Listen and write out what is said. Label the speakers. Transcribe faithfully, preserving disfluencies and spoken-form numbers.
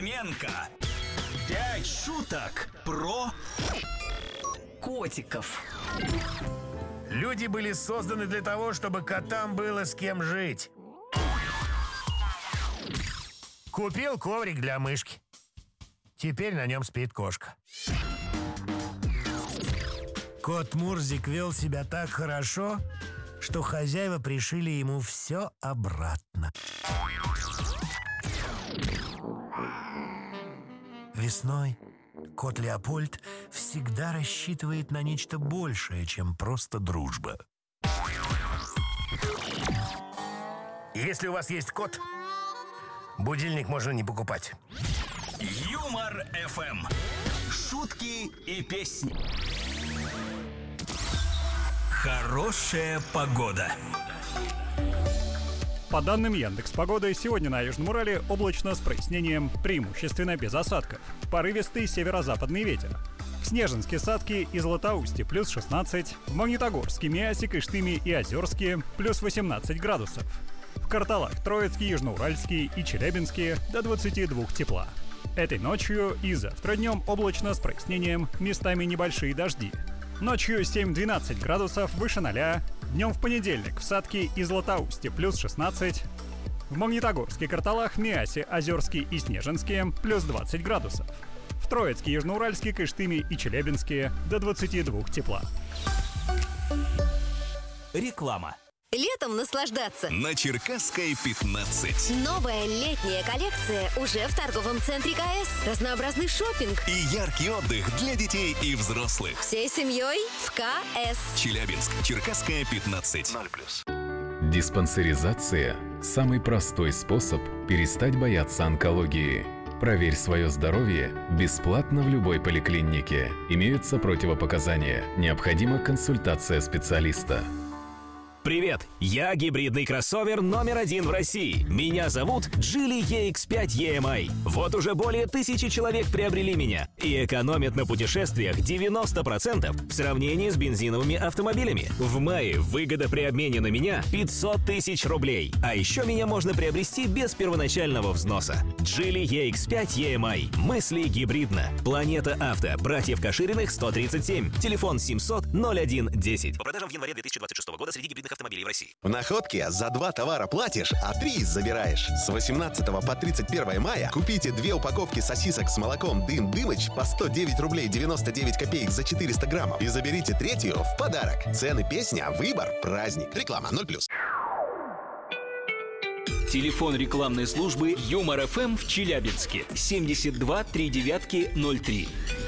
Speaker 1: Фоменко. Пять шуток про
Speaker 2: котиков.
Speaker 3: Люди были созданы для того, чтобы котам было с кем жить. Купил коврик для мышки. Теперь на нем спит кошка. Кот Мурзик вел себя так хорошо, что хозяева пришили ему все обратно. Весной кот Леопольд всегда рассчитывает на нечто большее, чем просто дружба. Если у вас есть кот, будильник можно не покупать.
Speaker 1: Юмор эф эм. Шутки и песни. Хорошая погода.
Speaker 4: По данным Яндекс.Погоды, сегодня на Южном Урале облачно с прояснением, преимущественно без осадков. Порывистый северо-западный ветер. В Снежинске, Садке и Златоусте плюс шестнадцать, в Магнитогорске, Миасе, Кыштыме и Озерске плюс восемнадцать градусов. В Карталах, Троицке, Южноуральске и Челябинске до двадцати двух тепла. Этой ночью и завтра днем облачно с прояснением, местами небольшие дожди. Ночью семь-двенадцать градусов выше ноля. Днем в понедельник в Садке и Златоусте плюс шестнадцать. В Магнитогорске, Карталах, Миасе, Озерске и Снежинске плюс двадцать градусов. В Троицке, Южноуральске, Кыштыме и Челябинске до двадцати двух тепла.
Speaker 1: Реклама.
Speaker 5: Летом наслаждаться.
Speaker 1: На Черкасской пятнадцать.
Speaker 5: Новая летняя коллекция уже в торговом центре КС. Разнообразный шопинг.
Speaker 1: И яркий отдых для детей и взрослых.
Speaker 5: Всей семьей в КС.
Speaker 1: Челябинск. Черкасская пятнадцать. ноль плюс.
Speaker 6: Диспансеризация – самый простой способ перестать бояться онкологии. Проверь свое здоровье бесплатно в любой поликлинике. Имеются противопоказания. Необходима консультация специалиста.
Speaker 7: Привет, я гибридный кроссовер номер один в России. Меня зовут Geely и икс пять и эм ай. Вот уже более тысячи человек приобрели меня и экономят на путешествиях девяносто процентов в сравнении с бензиновыми автомобилями. В мае выгода при обмене на меня пятьсот тысяч рублей. А еще меня можно приобрести без первоначального взноса. Geely и икс пять и эм ай. Мысли гибридно. Планета Авто. Братьев Кашириных, сто тридцать семь. Телефон семьсот ноль один десять. По продажам в январе две тысячи двадцать шестого года среди гибридных автомобилей в России.
Speaker 8: В Находке за два товара платишь, а три забираешь. С восемнадцатого по тридцать первое мая купите две упаковки сосисок с молоком Дым Дымыч по сто девять рублей девяносто девять копеек за четыреста граммов и заберите третью в подарок. Цены, песня, выбор, праздник. Реклама ноль плюс.
Speaker 9: Телефон рекламной службы Юмор эф эм в Челябинске семьдесят два три девятки ноль три.